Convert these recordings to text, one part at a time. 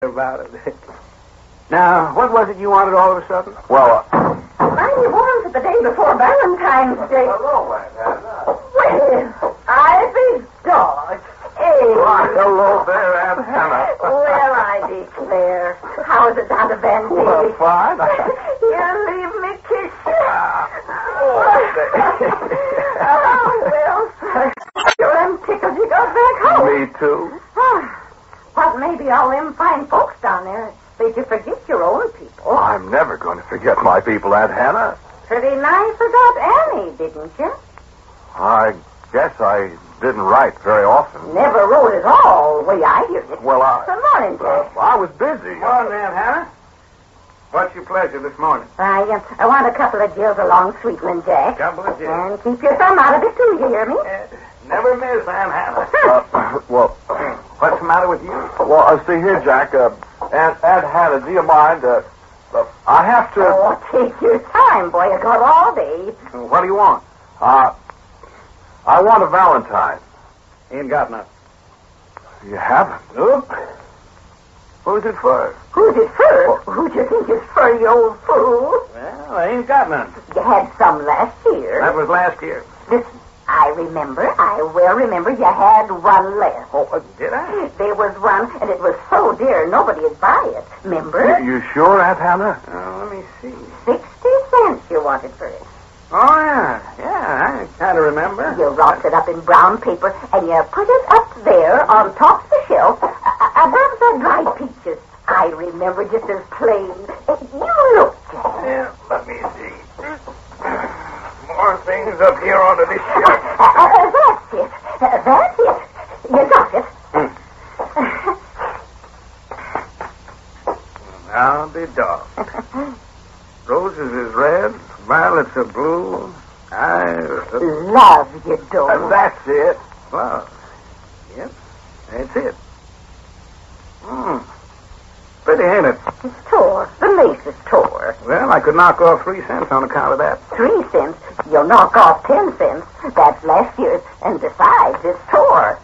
about it. Now, what was it you wanted all of a sudden? Well, Mighty warm for the day before Valentine's Day. hello, Aunt Hannah. Well, Ivy Dog. Hey. Why, hello there, Aunt Hannah. Well, I declare. How's it down to Vandalia? Well, fine. You leave me kiss you. Oh, well, sir. Sure am tickled you got back home. Me too. What maybe all them fine folks down there, did you forget your own people? Oh, I'm never going to forget my people, Aunt Hannah. Pretty nigh forgot Annie, didn't you? I guess I didn't write very often. Never wrote at all, the way I hear it. Well, Good morning, Jack. I was busy. Morning, Aunt Hannah. What's your pleasure this morning? I want a couple of gills along Sweetland, Jack. Couple of gills. And keep your thumb out of it, too, you hear me? Never miss, Aunt Hannah. Well, What's the matter with you? see here, Jack. Aunt Hannah, do you mind? I have to. Oh, take your time, boy. You got all day. What do you want? I want a Valentine. Ain't got nothing. You haven't? Nope. Who's it for? Who's it for? Who'd you think it's for, you old fool? Well, I ain't got none. You had some last year. That was last year. Listen, I well remember you had one left. Oh, did I? There was one, and it was so dear nobody'd buy it. Remember? You sure, Aunt Hannah? Let me see. 60 cents you wanted for it. Oh, yeah. Yeah, I kind of remember. You wrapped it up in brown paper, and you put it up there on top of the shelf above the dried peaches. I remember just as plain. You looked at it. Yeah, let me see. More things up here onto this shelf. That's it. That's it. You got it. Now be dog. Roses is red, violets are blue. Love you, don't. That's it. Well, yep, that's it. Pretty, ain't it? It's tore. The lace is tore. Well, I could knock off 3 cents on account of that. 3 cents. You'll knock off 10 cents. That's last year's. And besides, it's tore.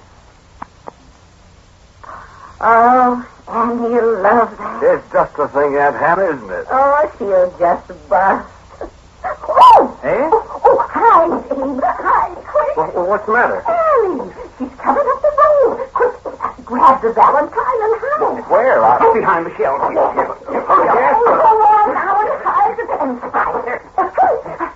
Oh, and you love that. It's just a thing, Aunt Hannah, isn't it? Oh, she'll just bust. Oh! Eh? Oh, hide, Abe. Hide, quick. What's the matter? Annie, she's coming up the road. Quick, grab the Valentine and hide. Where? Behind the shelf. Go on now and hide and find her.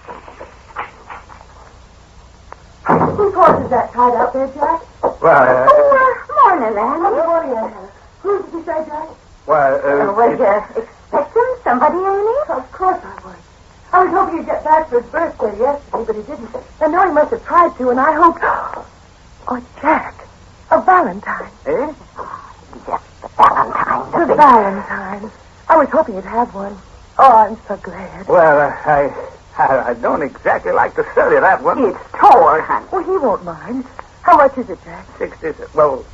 Whose horse is that tied out there, Jack? Well, Morning, Annie. Good morning, Aunt Hannah. Who did you say, Jack? Was you expecting somebody, Annie? Of course I was. I was hoping he'd get back for his birthday yesterday, but he didn't. I know he must have tried to, and I hoped... Oh, Jack, a Valentine. eh? Just the Valentine. The Valentine. I was hoping he'd have one. Oh, I'm so glad. Well, I don't exactly like to sell you that one. It's tore, honey. Well, he won't mind. How much is it, Jack? 60. Well,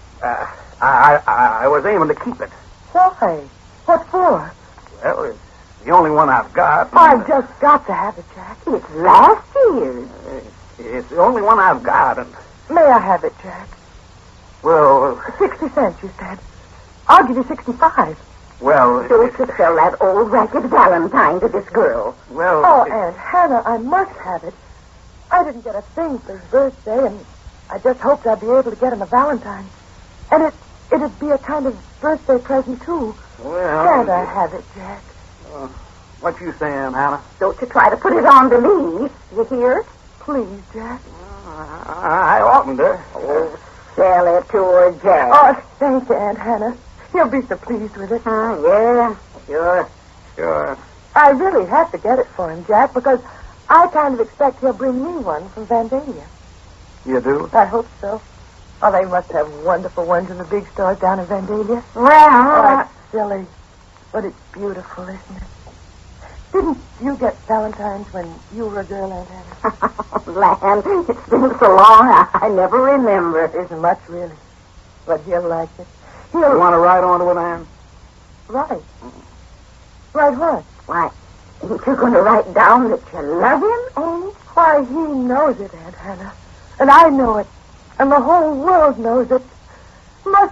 I was aiming to keep it. Why? What for? Well, it's the only one I've got. I've just got to have it, Jack. It's last year's. It's the only one I've got, and May I have it, Jack? well, 60 cents, you said. I'll give you 65. well, So to sell that old ragged Valentine to this girl. well. Oh, Aunt Hannah, I must have it. I didn't get a thing for his birthday, and I just hoped I'd be able to get him a Valentine. And it'd be a kind of birthday present, too. Well, Can't I have it, Jack? what you saying, Hannah? Don't you try to put it on to me. You hear? Please, Jack. I oughtn't to. Oh, sell it to her, Jack. Oh, thank you, Aunt Hannah. He'll be so pleased with it. Yeah, sure. Sure. I really have to get it for him, Jack, because I kind of expect he'll bring me one from Vandalia. You do? I hope so. Oh, they must have wonderful ones in the big stores down in Vandalia. Oh, Well, that's silly. But it's beautiful, isn't it? Didn't you get Valentine's when you were a girl, Aunt Hannah? land, it's been so long, I never remember. It isn't much, really. But he'll like it. You want to ride on to it, Ann? Right. Right what? Why, ain't you going to write down that you love him, Annie? Why, he knows it, Aunt Hannah. And I know it. And the whole world knows it. Must